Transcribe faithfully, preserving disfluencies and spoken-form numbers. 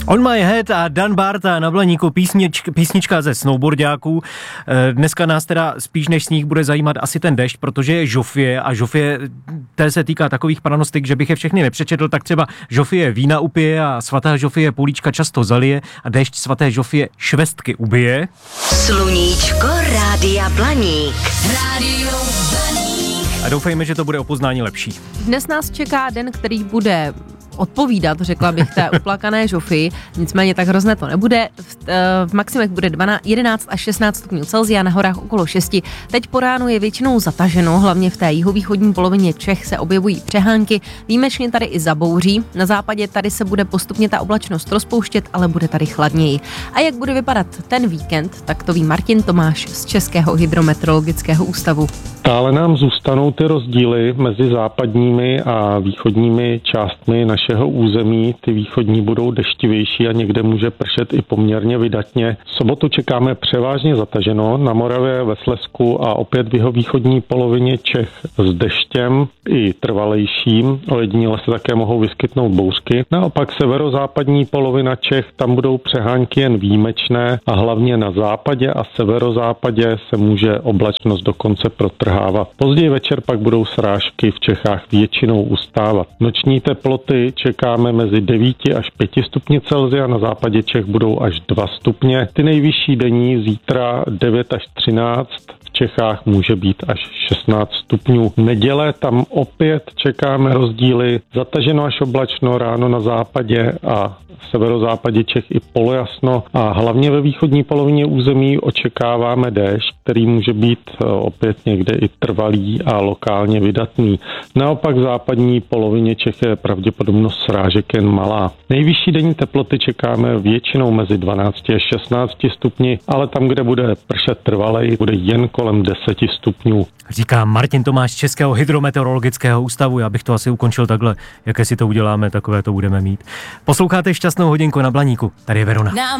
On My Head a Dan Barta na Blaníku, písnička, písnička ze snowboardáků. Dneska nás teda spíš než sníh bude zajímat asi ten déšť, protože je žofie a žofie, té se týká takových pranostik, že bych je všechny nepřečetl, tak třeba žofie vína upije a svatá žofie políčka často zalije a déšť svaté žofie švestky ubije. Sluníčko Rádia Blaník. Rádio Blaník. A doufejme, že to bude o poznání lepší. Dnes nás čeká den, který bude odpovídat, řekla bych, té uplakané žofii, nicméně tak hrozné to nebude. V, v maximech bude dvanáct, jedenáct až šestnáct stupňů Celsia, na horách okolo šest. Teď po ránu je většinou zataženo, hlavně v té jihovýchodní polovině Čech se objevují přehánky, výjimečně tady i zabouří. Na západě tady se bude postupně ta oblačnost rozpouštět, ale bude tady chladněji. A jak bude vypadat ten víkend, tak to ví Martin Tomáš z Českého hydrometeorologického ústavu. Stále nám zůstanou ty rozdíly mezi západními a východními částmi našeho území. Ty východní budou deštivější a někde může pršet i poměrně vydatně. V sobotu čekáme převážně zataženo na Moravě, ve Slezsku a opět v jihovýchodní polovině Čech s deštěm i trvalejším. Ojediněle se také mohou vyskytnout bouřky. Naopak severozápadní polovina Čech, tam budou přehánky jen výjimečné a hlavně na západě a severozápadě se může oblačnost dokonce protrhat. Později večer pak budou srážky v Čechách většinou ustávat. Noční teploty čekáme mezi devět až pět stupni Celsia, na západě Čech budou až dva stupně. Ty nejvyšší denní zítra devět až třináct, v Čechách může být až šestnáct stupňů. Neděle tam opět čekáme rozdíly, zataženo až oblačno ráno na západě a v severozápadě Čech i polojasno a hlavně ve východní polovině území očekáváme déšť, který může být opět někde i trvalý a lokálně vydatný. Naopak v západní polovině Čech je pravděpodobnost srážek jen malá. Nejvyšší denní teploty čekáme většinou mezi dvanáct až šestnáct stupni, ale tam, kde bude pršet trvalej, bude jen kolem deset stupňů. Říká Martin Tomáš z Českého hydrometeorologického ústavu. Já bych to asi ukončil takhle. Jaké si to uděláme, takové to budeme mít. Posloucháte Šťastnou hodinku na Blaníku. Tady je Verona.